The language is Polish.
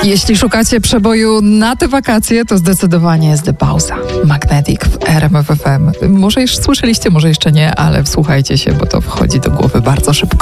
Jeśli szukacie przeboju na te wakacje, to zdecydowanie jest The Pauza. Magnetic w RMF FM. Może już słyszeliście, może jeszcze nie, ale wsłuchajcie się, bo to wchodzi do głowy bardzo szybko.